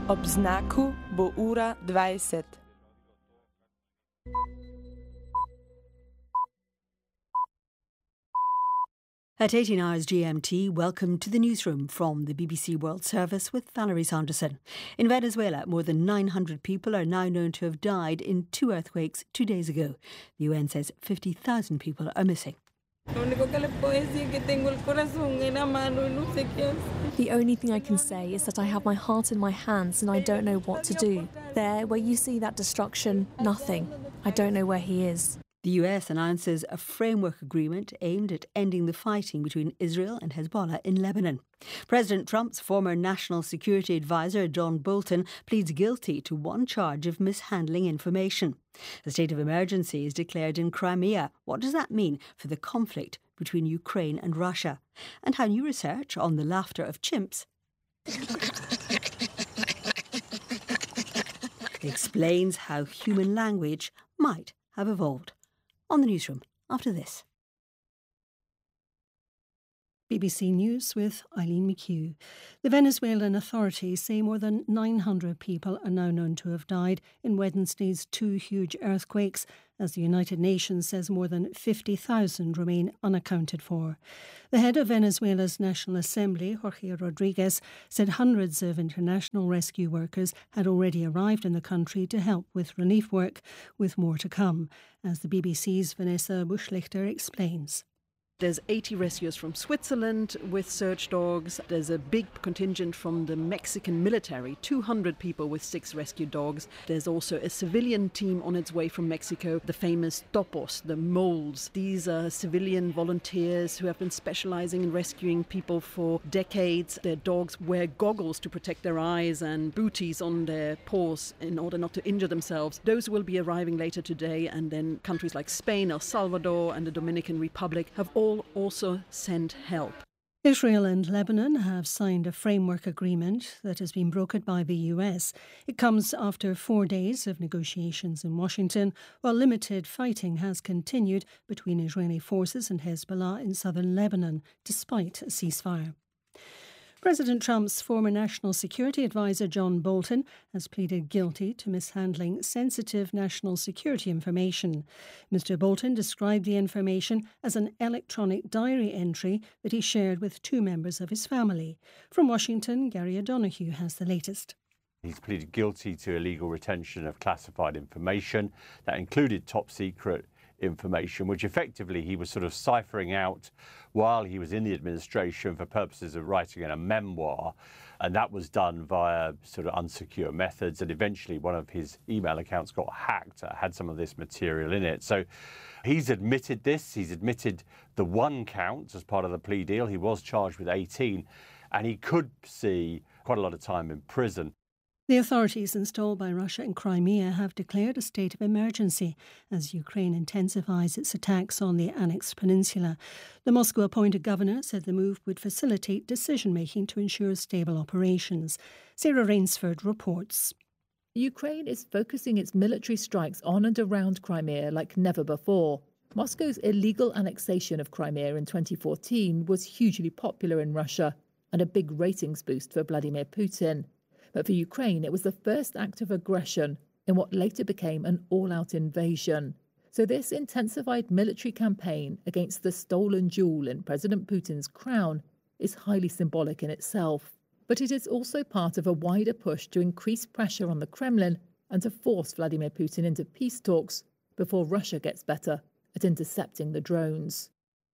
Ob znaku bo ura 20. At 18 hours GMT, welcome to the newsroom from the BBC World Service with Valerie Sanderson. In Venezuela, more than 900 people are now known to have died in 2 earthquakes 2 days ago. The UN says 50,000 people are missing. The only thing I can say is that I have my heart in my hands and I don't know what to do. There, where you see that destruction, nothing. I don't know where he is. The US announces a framework agreement aimed at ending the fighting between Israel and Hezbollah in Lebanon. President Trump's former national security advisor, John Bolton, pleads guilty to one charge of mishandling information. A state of emergency is declared in Crimea. What does that mean for the conflict between Ukraine and Russia? And how new research on the laughter of chimps explains how human language might have evolved. On the newsroom after this. BBC News with Eileen McHugh. The Venezuelan authorities say more than 900 people are now known to have died in Wednesday's 2 huge earthquakes, as the United Nations says more than 50,000 remain unaccounted for. The head of Venezuela's National Assembly, Jorge Rodriguez, said hundreds of international rescue workers had already arrived in the country to help with relief work, with more to come, as the BBC's Vanessa Buschlichter explains. There's 80 rescuers from Switzerland with search dogs. There's a big contingent from the Mexican military, 200 people with 6 rescue dogs. There's also a civilian team on its way from Mexico, the famous topos, the moles. These are civilian volunteers who have been specializing in rescuing people for decades. Their dogs wear goggles to protect their eyes and booties on their paws in order not to injure themselves. Those will be arriving later today, and then countries like Spain, El Salvador and the Dominican Republic have all also sent help. Israel and Lebanon have signed a framework agreement that has been brokered by the US. It comes after 4 days of negotiations in Washington, while limited fighting has continued between Israeli forces and Hezbollah in southern Lebanon, despite a ceasefire. President Trump's former national security advisor John Bolton has pleaded guilty to mishandling sensitive national security information. Mr. Bolton described the information as an electronic diary entry that he shared with 2 members of his family. From Washington, Gary O'Donoghue has the latest. He's pleaded guilty to illegal retention of classified information. That included top secret information, which effectively he was sort of ciphering out while he was in the administration for purposes of writing a memoir. And that was done via sort of unsecure methods. And eventually one of his email accounts got hacked, had some of this material in it. So he's admitted this. He's admitted the 1 count as part of the plea deal. He was charged with 18, and he could see quite a lot of time in prison. The authorities installed by Russia in Crimea have declared a state of emergency as Ukraine intensifies its attacks on the annexed peninsula. The Moscow-appointed governor said the move would facilitate decision-making to ensure stable operations. Sarah Rainsford reports. Ukraine is focusing its military strikes on and around Crimea like never before. Moscow's illegal annexation of Crimea in 2014 was hugely popular in Russia and a big ratings boost for Vladimir Putin. But for Ukraine, it was the first act of aggression in what later became an all-out invasion. So this intensified military campaign against the stolen jewel in President Putin's crown is highly symbolic in itself. But it is also part of a wider push to increase pressure on the Kremlin and to force Vladimir Putin into peace talks before Russia gets better at intercepting the drones.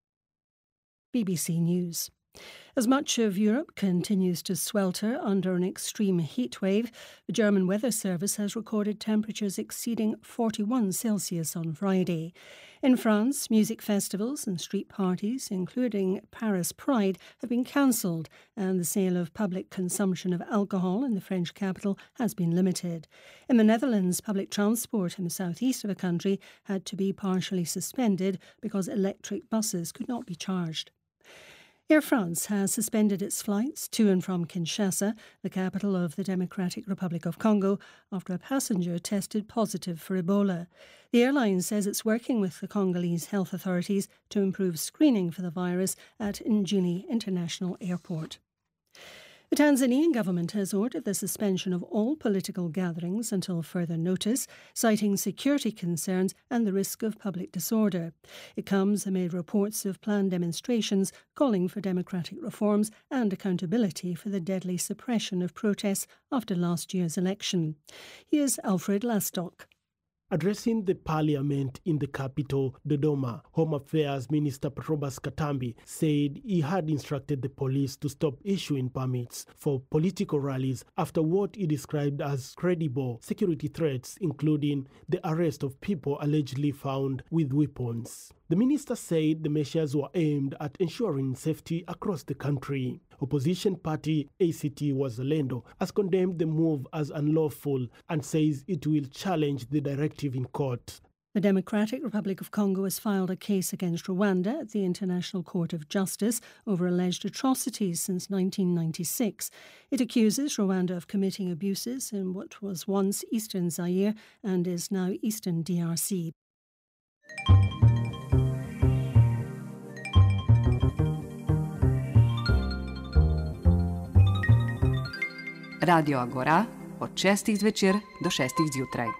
BBC News. As much of Europe continues to swelter under an extreme heat wave, the German Weather Service has recorded temperatures exceeding 41 Celsius on Friday. In France, music festivals and street parties, including Paris Pride, have been cancelled, and the sale of public consumption of alcohol in the French capital has been limited. In the Netherlands, public transport in the southeast of the country had to be partially suspended because electric buses could not be charged. Air France has suspended its flights to and from Kinshasa, the capital of the Democratic Republic of Congo, after a passenger tested positive for Ebola. The airline says it's working with the Congolese health authorities to improve screening for the virus at Njili International Airport. The Tanzanian government has ordered the suspension of all political gatherings until further notice, citing security concerns and the risk of public disorder. It comes amid reports of planned demonstrations calling for democratic reforms and accountability for the deadly suppression of protests after last year's election. Here's Alfred Lastock. Addressing the parliament in the capital, Dodoma, Home Affairs Minister Patrobas Katambi said he had instructed the police to stop issuing permits for political rallies after what he described as credible security threats, including the arrest of people allegedly found with weapons. The minister said the measures were aimed at ensuring safety across the country. Opposition party ACT Wazalendo has condemned the move as unlawful and says it will challenge the directive in court. The Democratic Republic of Congo has filed a case against Rwanda at the International Court of Justice over alleged atrocities since 1996. It accuses Rwanda of committing abuses in what was once Eastern Zaire and is now Eastern DRC. Radio Agora od 6 zvečer do 6 zjutraj.